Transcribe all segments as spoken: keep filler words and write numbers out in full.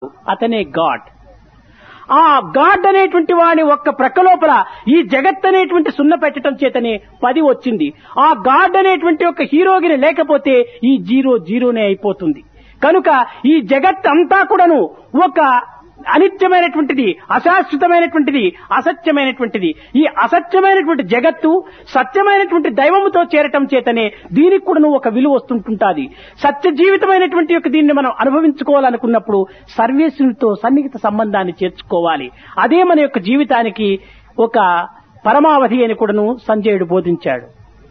అతనే గాడ్. ఆ గాడ్ అనేటువంటి వాడి ఒక్క ప్రక్క లోపల ఈ జగత్ అనేటువంటి సున్న పెట్టడం చేతనే పది వచ్చింది. ఆ గాడ్ అనేటువంటి ఒక హీరోగిని లేకపోతే ఈ జీరో జీరోనే అయిపోతుంది. కనుక ఈ జగత్ అంతా కూడాను ఒక అనిత్యమైనటువంటిది, అశాశ్వతమైనటువంటిది, అసత్యమైనటువంటిది. ఈ అసత్యమైనటువంటి జగత్తు సత్యమైనటువంటి దైవముతో చేరటం చేతనే దీనికి కూడా ఒక విలువ వస్తుంటుంటాది. సత్య జీవితమైనటువంటి యొక్క దీన్ని మనం అనుభవించుకోవాలనుకున్నప్పుడు సర్వేశ్వరునితో సన్నిహిత సంబంధాన్ని చేర్చుకోవాలి. అదే మన యొక్క జీవితానికి ఒక పరమావధి అని కూడాను సంజయుడు బోధించాడు.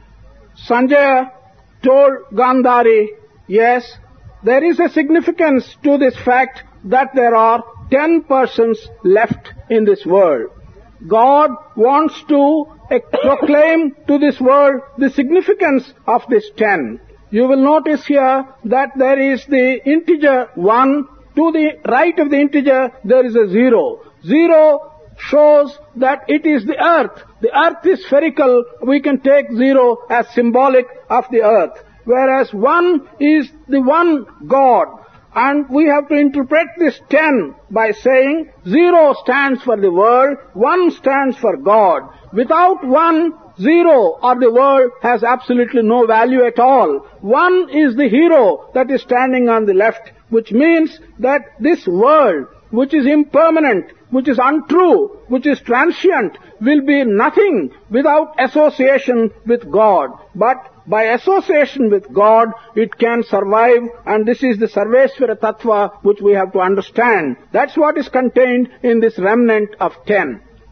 Sanjaya told Gandhari, yes, there is a significance to this fact that there are ten persons left in this world. God wants to proclaim to this world the significance of this ten. You will notice here that there is the integer one. To the right of the integer there is a zero. Zero shows that it is the earth. The earth is spherical. We can take zero as symbolic of the earth. Whereas one is the one God. And we have to interpret this ten by saying zero stands for the world, one stands for God. Without one, zero or the world has absolutely no value at all. One is the hero that is standing on the left, which means that this world, which is impermanent, which is untrue, which is transient, will be nothing without association with God. But by association with God, it can survive, and this is the Sarveshwara Tattva which we have to understand. That's what is contained in this remnant of ten.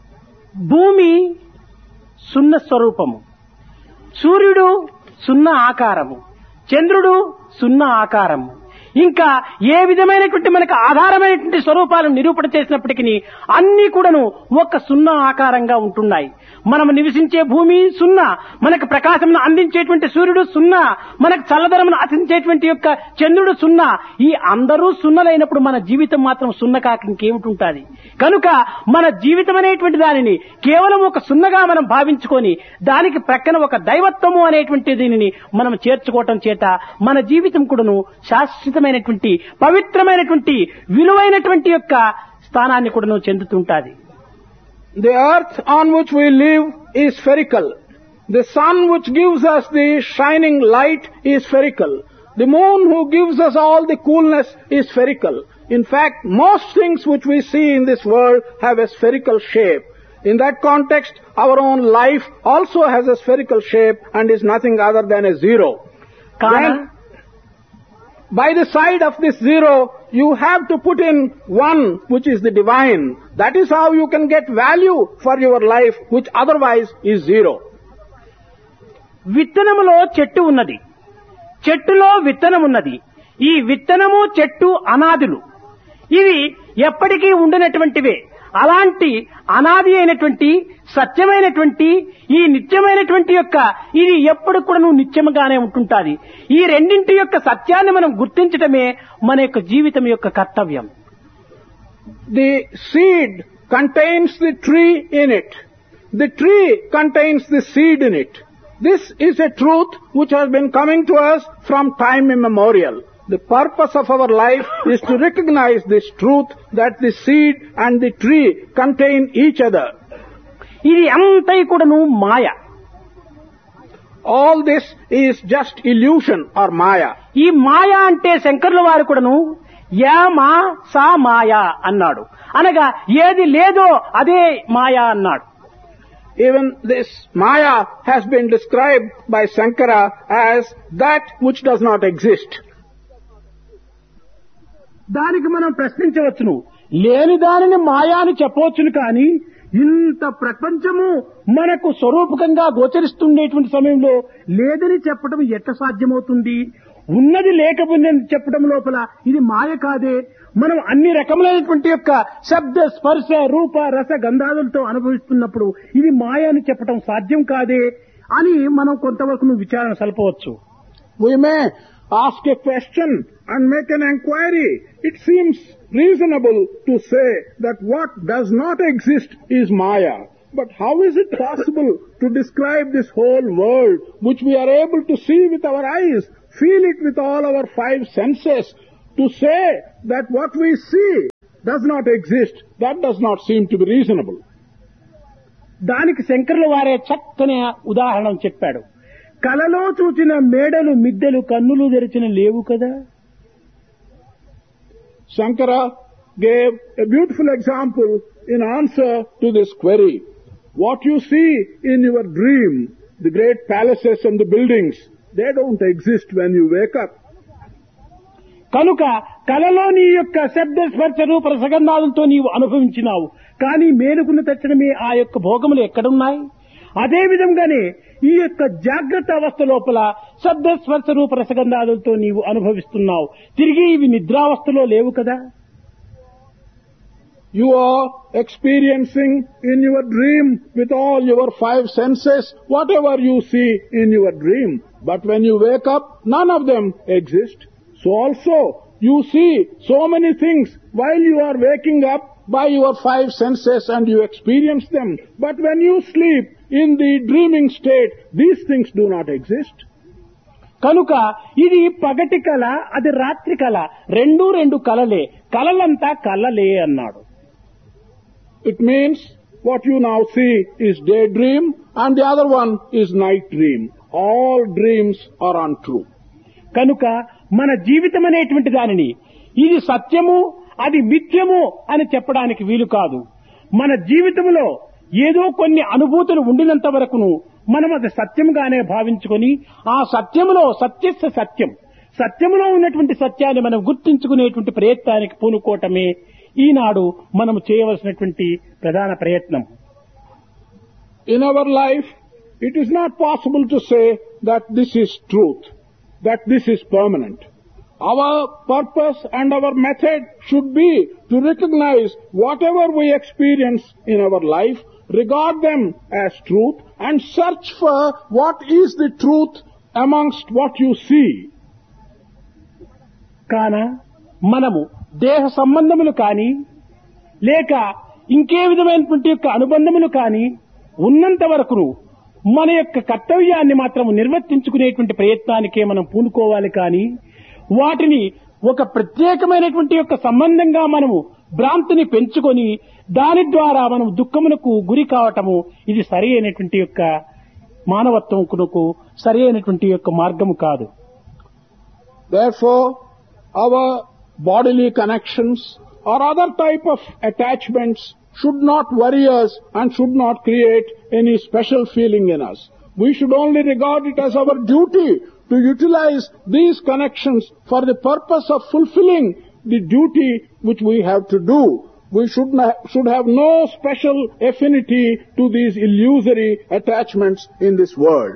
భూమి సున్న స్వరూపము, సూర్యుడు సున్న ఆకారము, చంద్రుడు సున్న ఆకారము, ఇంకా ఏ విధమైనటువంటి మనకు ఆధారమైనటువంటి స్వరూపాలను నిరూపణ చేసినప్పటికీ అన్ని కూడాను ఒక సున్నా ఆకారంగా ఉంటున్నాయి. మనం నివసించే భూమి సున్నా, మనకు ప్రకాశమును అందించేటువంటి సూర్యుడు సున్నా, మనకు చల్లదనమును అందించేటువంటి యొక్క చంద్రుడు సున్నా. ఈ అందరూ సున్నలైనప్పుడు మన జీవితం మాత్రం సున్న కాక ఇంకేమిటి? కనుక మన జీవితం అనేటువంటి దానిని కేవలం ఒక సున్నగా మనం భావించుకొని దానికి ప్రక్కన ఒక దైవత్వము అనేటువంటి దీనిని మనం చేర్చుకోవటం చేత మన జీవితం కూడాను శాశ్వతమైనటువంటి పవిత్రమైనటువంటి విలువైనటువంటి యొక్క స్థానాన్ని కూడాను చెందుతుంటాది. The earth on which we live is spherical. The sun which gives us the shining light is spherical. The moon who gives us all the coolness is spherical. In fact, most things which we see in this world have a spherical shape. In that context, our own life also has a spherical shape and is nothing other than a zero. Then, by the side of this zero, you have to put in one, which is the divine. That is how you can get value for your life, which otherwise is zero. విత్తనములో చెట్టు ఉన్నది, చెట్టులో విత్తనం ఉన్నది. ఈ విత్తనము చెట్టు అనాదులు, ఇవి ఎప్పటికీ ఉండనటువంటివే. అలాంటి అనాది అయినటువంటి సత్యమైనటువంటి ఈ నిత్యమైనటువంటి యొక్క ఇది ఎప్పుడు కూడా నువ్వు నిత్యముగానే ఉంటుంటాది. ఈ రెండింటి యొక్క సత్యాన్ని మనం గుర్తించటమే మన యొక్క జీవితం యొక్క కర్తవ్యం. The seed contains the tree in it. The tree contains the seed in it. This is a truth which has been coming to us from time immemorial. The purpose of our life is to recognize this truth that the seed and the tree contain each other. ఇది అంతా కూడాను మాయ. All this is just illusion or maya. ఈ మాయ అంటే శంకరుల వారు కూడాను yeah మా సా మాయా అన్నాడు. అనగా ఏది లేదో అదే మాయా అన్నాడు. Even this maya has been described by Shankara as that which does not exist. దానికి మనం ప్రశ్నించవచ్చును, లేని దానిని మాయా అని చెప్పవచ్చును. కానీ ఇంత ప్రపంచము మనకు స్వరూపకంగా గోచరిస్తుండేటువంటి సమయంలో లేదని చెప్పడం ఎట్లా సాధ్యమవుతుంది? ఉన్నది లేకపోయిందని చెప్పడం లోపల ఇది మాయ కాదే. మనం అన్ని రకములైనటువంటి యొక్క శబ్ద స్పర్శ రూప రస గంధాదులతో అనుభవిస్తున్నప్పుడు ఇది మాయ అని చెప్పడం సాధ్యం కాదే అని మనం కొంతవరకు విచారణ సల్పవచ్చు. We may ask a question and make an inquiry. It seems reasonable to say that what does not exist is Maya. But how is it possible to describe this whole world which we are able to see with our eyes, feel it with all our five senses, to say that what we see does not exist, that does not seem to be reasonable. దానికి శంకరుల వారే చక్కని ఉదాహరణ చెప్పాడు. కలలో చూచిన మేడలు మిద్దెలు కన్నులు తెరిచిన లేవు కదా. Shankara gave a beautiful example in answer to this query. What you see in your dream, the great palaces and the buildings, they don't exist when you wake up. కనుక కలలో నీ యొక్క శబ్ద స్పర్శ రూప రసగంధాలతో నీవు అనుభవించినావు, కానీ మేలుకున్న తక్షణమే ఆ యొక్క భోగములు ఎక్కడున్నాయి? అదే విధంగానే ఈ యొక్క జాగ్రత్త అవస్థ లోపల శబ్ద స్పర్శ రూప రసగంధాలతో నీవు అనుభవిస్తున్నావు, తిరిగి ఇవి నిద్రావస్థలో లేవు కదా. You are experiencing in your dream with all your five senses whatever you see in your dream. But when you wake up, none of them exist. So also, you see so many things while you are waking up by your five senses and you experience them. But when you sleep in the dreaming state, these things do not exist. కనుక ఇది పగటి కళ, అది రాత్రి కళ, రెండు రెండు కలలే, కలలంతా కలలే అన్నాడు. It means what you now see is daydream and the other one is night dream. All dreams are untrue. కనుక మన జీవితం అనేటువంటి దానిని ఇది సత్యము అది మిథ్యము అని చెప్పడానికి వీలు కాదు. మన జీవితంలో ఏదో కొన్ని అనుభూతులు ఉండినంత వరకును మనం అది సత్యంగానే భావించుకొని ఆ సత్యములో సత్యస్య సత్యం, సత్యములో ఉన్నటువంటి సత్యాన్ని మనం గుర్తించుకునేటువంటి ప్రయత్నానికి పూనుకోవటమే ఈనాడు మనం చేయవలసినటువంటి ప్రధాన ప్రయత్నం. In our life, it is not possible to say that this is truth, that this is permanent. Our purpose and our method should be to recognize whatever we experience in our life, regard them as truth and search for what is the truth amongst what you see. కాన మనము దేహ సంబంధములు కానీ లేక ఇంకే విధమైనటువంటి యొక్క అనుబంధములు కానీ ఉన్నంత వరకును మన యొక్క కర్తవ్యాన్ని మాత్రం నిర్వర్తించుకునేటువంటి ప్రయత్నానికే మనం పూనుకోవాలి. కానీ వాటిని ఒక ప్రత్యేకమైనటువంటి యొక్క సంబంధంగా మనము భ్రాంతిని పెంచుకొని దాని ద్వారా మనం దుఃఖమునకు గురి కావటము ఇది సరి అయినటువంటి యొక్క మానవత్వమునకు సరి అయినటువంటి యొక్క మార్గము కాదు. Therefore, our bodily connections or other type of attachments should not worry us and should not create any special feeling in us. We should only regard it as our duty to utilize these connections for the purpose of fulfilling the duty which we have to do. We should, not, should have no special affinity to these illusory attachments in this world.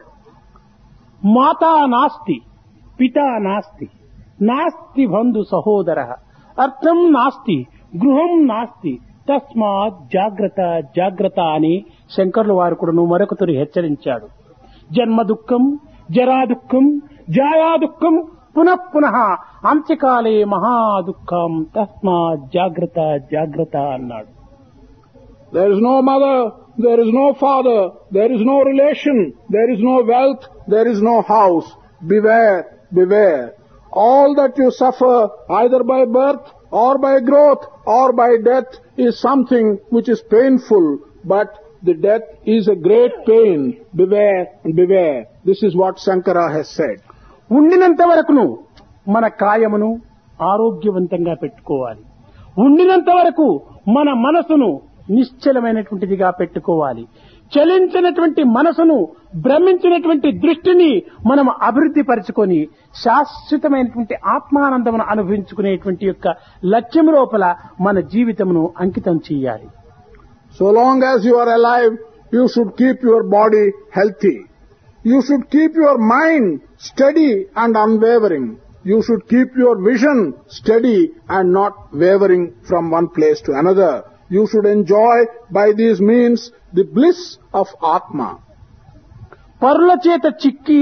Mata nasti, pita nasti, nasti bandhu sahodara, artham nasti, గృహం నాస్తి తస్మాత్ జాగ్రత్త జాగ్రత్త అని శంకర్ల వారు కూడాను మరొకతూరి హెచ్చరించాడు. జన్మ దుఃఖం, జరా దుఃఖం, జాయా దుఃఖం, పునః పునః అంత్యకాలే మహా దుఃఖం తస్మాత్ జాగ్రత్త జాగ్రత్త అన్నాడు. There is no mother, there is no father, there is no relation, there is no wealth, there is no house. Beware, beware. All that you suffer either by birth or by growth or by death is something which is painful, but the death is a great pain. Beware and beware. This is what Shankara has said. ఉండినంత వరకును మన కాయమును ఆరోగ్యవంతంగా పెట్టుకోవాలి. ఉండినంత వరకు మన మనసును నిశ్చలమైనటువంటిదిగా పెట్టుకోవాలి. చలించినటువంటి మనసును, భ్రమించినటువంటి దృష్టిని మనం అభివృద్ధి పరచుకొని శాశ్వతమైనటువంటి ఆత్మానందమును అనుభవించుకునేటువంటి యొక్క లక్ష్యం లోపల మన జీవితమును అంకితం చేయాలి. So long as you are alive, you should keep your body healthy. You should keep your mind steady and unwavering. You should keep your vision steady and not wavering from one place to another. You should enjoy by these means the bliss of Atma. పరుల చేత చిక్కి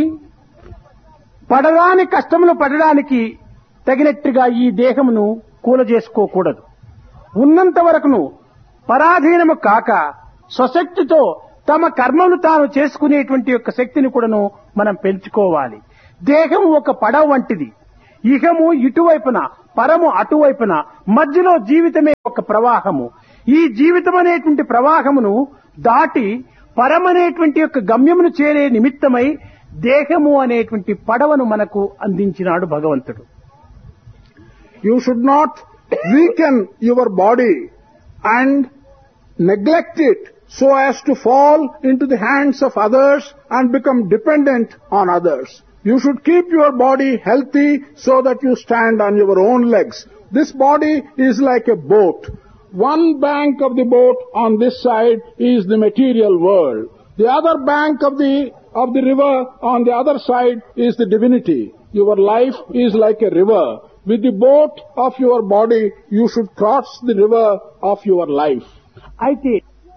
పడరాని కష్టములు పడడానికి తగినట్టుగా ఈ దేహమును కూలజేసుకోకూడదు. ఉన్నంత వరకును పరాధీనము కాక స్వశక్తితో తమ కర్మను తాను చేసుకునేటువంటి యొక్క శక్తిని కూడాను మనం పెంచుకోవాలి. దేహం ఒక పడవ వంటిది. ఇహము ఇటువైపున, పరము అటువైపున, మధ్యలో జీవితమే ఒక ప్రవాహము. ఈ జీవితం అనేటువంటి ప్రవాహమును దాటి పరమనేటువంటి యొక్క గమ్యమును చేరే నిమిత్తమై దేహము అనేటువంటి పడవను మనకు అందించినాడు భగవంతుడు. You should not weaken your body and neglect it so as to fall into the hands of others and become dependent on others. You should keep your body healthy so that you stand on your own legs. This body is like a boat. One bank of the boat on this side is the material world. The other bank of the of the river on the other side is the divinity. Your life is like a river. With the boat of your body, you should cross the river of your life. అయితే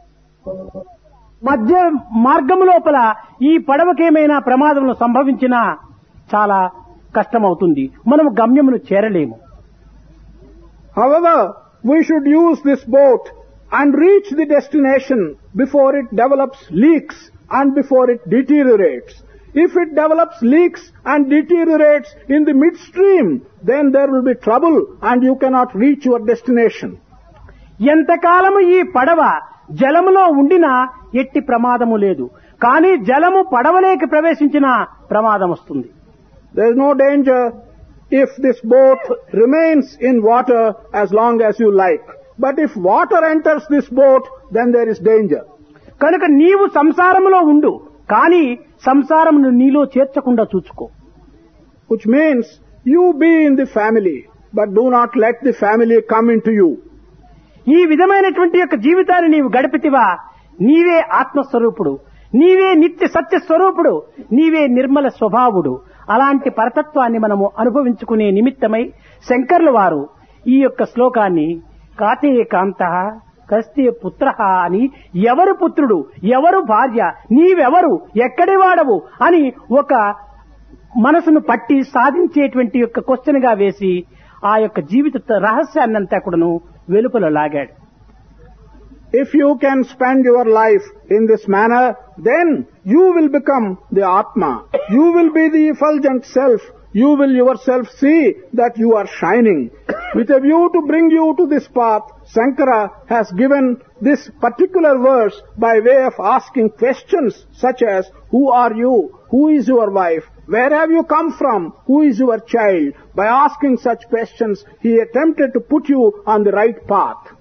మధ్య మార్గము లోపల ఈ పడవకేమైనా ప్రమాదములు సంభవించినా చాలా కష్టమవుతుంది. మనము గమ్యమును చేరలేము. However, we should use this boat and reach the destination before it develops leaks and before it deteriorates. If it develops leaks and deteriorates in the midstream, then there will be trouble and you cannot reach your destination. ఎంతకాలము ఈ పడవ జలములో ఉండినా ఎట్టి ప్రమాదము లేదు. కానీ జలము పడవలోకి ప్రవేశించిన ప్రమాదం వస్తుంది. There is no danger if this boat remains in water as long as you like. But if water enters this boat, then there is danger. కనుక నీవు సంసారములో ఉండు, కానీ సంసారమును నీలో చేర్చకుండా చూచుకో. Which means you be in the family, but do not let the family come into you. ఈ విధమైనటువంటి యొక్క జీవితాన్ని నీవు గడిపితివా, నీవే ఆత్మస్వరూపుడు, నీవే నిత్య సత్య స్వరూపుడు, నీవే నిర్మల స్వభావుడు. అలాంటి పరతత్వాన్ని మనము అనుభవించుకునే నిమిత్తమై శంకర్ల వారు ఈ యొక్క శ్లోకాన్ని కాతే కాంత కస్తే పుత్ర అని, ఎవరు పుత్రుడు, ఎవరు భార్య, నీవెవరు, ఎక్కడి వాడవు అని ఒక మనసును పట్టి సాధించేటువంటి యొక్క క్వశ్చన్ గా వేసి ఆ యొక్క జీవిత రహస్యాన్నంతా కూడాను వెలుపల లాగాడు. If you can spend your life in this manner, then you will become the Atma. You will be the effulgent self. You will yourself see that you are shining. With a view to bring you to this path, Shankara has given this particular verse by way of asking questions such as, who are you? Who is your wife? Where have you come from? Who is your child? By asking such questions, he attempted to put you on the right path.